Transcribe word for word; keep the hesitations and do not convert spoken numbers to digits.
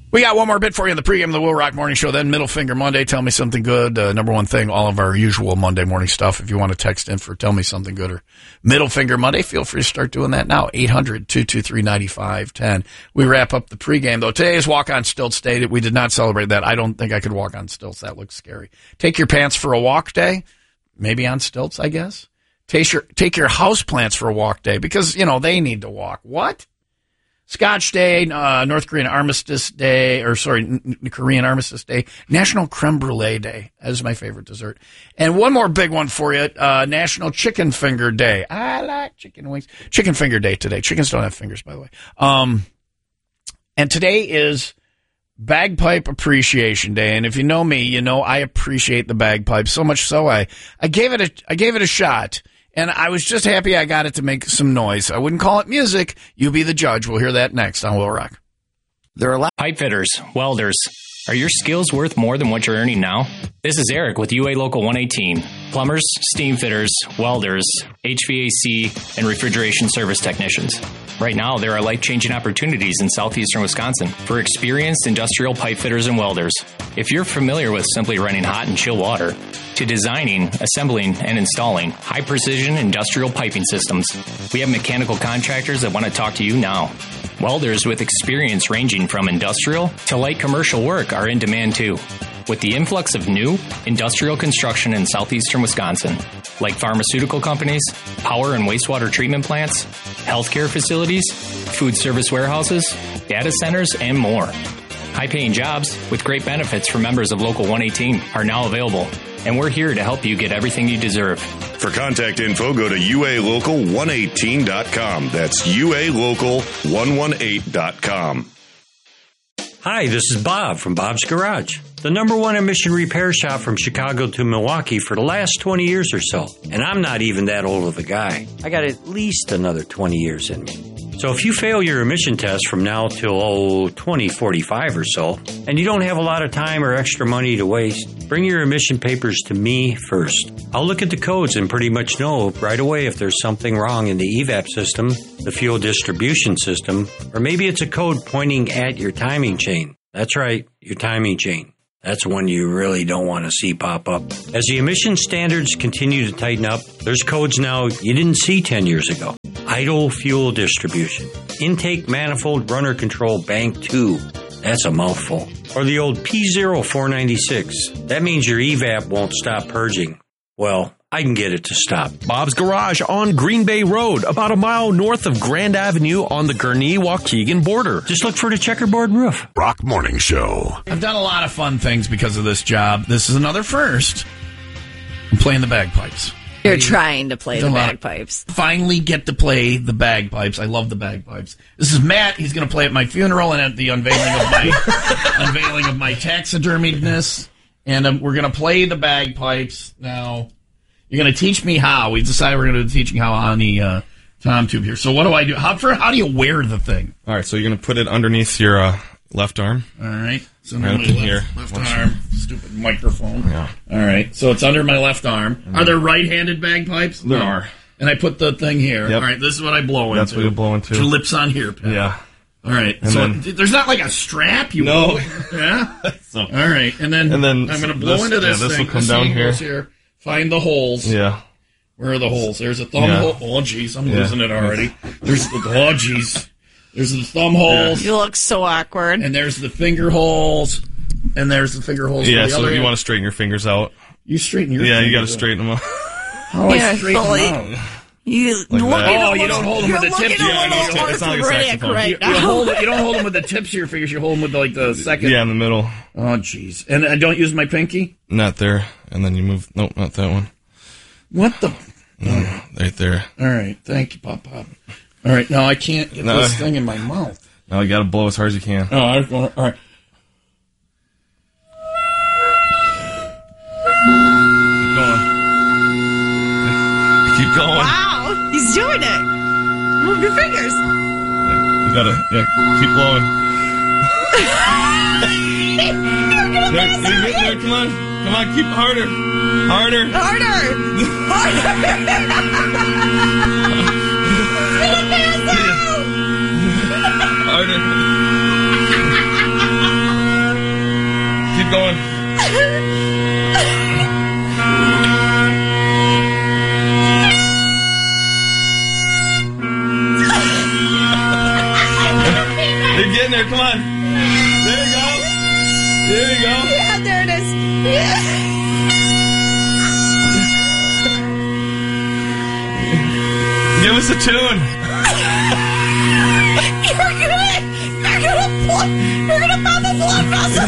We got one more bit for you in the pregame of the Will Rock Morning Show. Then Middle Finger Monday, Tell Me Something Good. Uh, number one thing, all of our usual Monday morning stuff. If you want to text in for Tell Me Something Good or Middle Finger Monday, feel free to start doing that now. eight hundred, two two three, nine five one zero. We wrap up the pregame, though. Today is Walk on Stilts Day. We did not celebrate that. I don't think I could walk on stilts. That looks scary. Take your pants for a walk day. Maybe on stilts, I guess. Take your, take your house plants for a walk day because, you know, they need to walk. What? Scotch Day, uh, North Korean Armistice Day, or sorry, N- Korean Armistice Day, National Creme Brulee Day. That is my favorite dessert. And one more big one for you, uh, National Chicken Finger Day. I like chicken wings. Chicken Finger Day today. Chickens don't have fingers, by the way. Um, and today is Bagpipe Appreciation Day. And if you know me, you know I appreciate the bagpipe so much so I, I gave it a, I gave it a shot. And I was just happy I got it to make some noise. I wouldn't call it music. You be the judge. We'll hear that next on Will Rock. There are a lot pipe fitters, welders. Are your skills worth more than what you're earning now? This is Eric with U A Local one eighteen. Plumbers, steam fitters, welders, H V A C, and refrigeration service technicians. Right now, there are life-changing opportunities in southeastern Wisconsin for experienced industrial pipe fitters and welders. If you're familiar with simply running hot and chill water, to designing, assembling, and installing high-precision industrial piping systems, we have mechanical contractors that want to talk to you now. Welders with experience ranging from industrial to light commercial work are in demand too. With the influx of new industrial construction in southeastern Wisconsin, like pharmaceutical companies, power and wastewater treatment plants, healthcare facilities, food service warehouses, data centers, and more. High-paying jobs with great benefits for members of Local one eighteen are now available, and we're here to help you get everything you deserve. For contact info, go to U A local one eighteen dot com. That's U A local one eighteen dot com. Hi, this is Bob from Bob's Garage, the number one emission repair shop from Chicago to Milwaukee for the last twenty years or so. And I'm not even that old of a guy. I got at least another twenty years in me. So if you fail your emission test from now till, oh, twenty forty-five or so, and you don't have a lot of time or extra money to waste, bring your emission papers to me first. I'll look at the codes and pretty much know right away if there's something wrong in the E V A P system, the fuel distribution system, or maybe it's a code pointing at your timing chain. That's right, your timing chain. That's one you really don't want to see pop up. As the emission standards continue to tighten up, there's codes now you didn't see ten years ago. Idle fuel distribution. Intake manifold runner control bank two. That's a mouthful. Or the old P zero four ninety-six. That means your E V A P won't stop purging. Well, I can get it to stop. Bob's Garage on Green Bay Road, about a mile north of Grand Avenue on the Gurnee-Waukegan border. Just look for the checkerboard roof. Rock Morning Show. I've done a lot of fun things because of this job. This is another first. I'm playing the bagpipes. You're trying to play the bagpipes. Finally get to play the bagpipes. I love the bagpipes. This is Matt. He's going to play at my funeral and at the unveiling of my unveiling of my taxidermiedness. And um, we're going to play the bagpipes. Now, you're going to teach me how. We decided we're going to teach me how on the uh, Tom Tube here. So what do I do? How, for, how do you wear the thing? All right, so you're going to put it underneath your uh, left arm. All right. So right up my in left, here. left Watch arm. it. Stupid microphone. Yeah. All right. So it's under my left arm. Are there right-handed bagpipes? There No. are. And I put the thing here. Yep. All right. This is what I blow into. That's what you blow into. Your lips on here, Pat. Yeah. All right. And so then- there's not like a strap. You No. blow- Yeah. So- All right. And then, And then I'm going to blow this- into this yeah, this thing. will come This down thing here. goes here. Find the holes. Yeah. Where are the holes? There's a thumb Yeah. hole. Oh, jeez. I'm Yeah. losing it already. There's the, oh, jeez. There's the thumb holes. You look so awkward. And there's the finger holes. And there's the finger holes. Yeah, for the so other you end. want to straighten your fingers out. You straighten your Yeah, you got to fingers out. straighten them out. How do I Yeah, straighten fully. them out? You Like look that. at Oh, a you little- don't hold them with you're the tips. looking Yeah, a it's little not- it's not like a arthritic saxophone. right You, you, now. hold it, you don't hold them with the tips of your fingers. You hold them with like the second. Yeah, in the middle. Oh, jeez. And I don't use my pinky? Not there. And then you move. Nope, not that one. What the? No, right there. All right. Thank you, Pop Pop. All right. Now I can't get No. this thing in my mouth. Now you got to blow as hard as you can. Oh, I was going. All right. Keep going. Keep going. Wow, he's doing it. Move your fingers. You gotta, yeah, keep blowing. You're There, gonna you get there, come on. Come on, keep harder. Harder. Harder! Harder! Harder. Keep going. You're getting there. Come on. There you go. There you go. Yeah, there it is. Yeah. Give us a tune. You're gonna, you're gonna, pull, you're gonna pop a blood vessel.